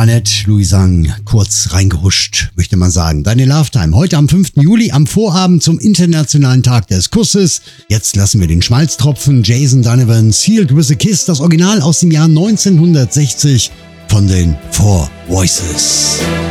Annette Louisan, kurz reingehuscht, möchte man sagen. Deine Love-Time, heute am 5. Juli, am Vorabend zum Internationalen Tag des Kusses. Jetzt lassen wir den Schmalz tropfen. Jason Donovan, Sealed with a Kiss, das Original aus dem Jahr 1960 von den Four Voices.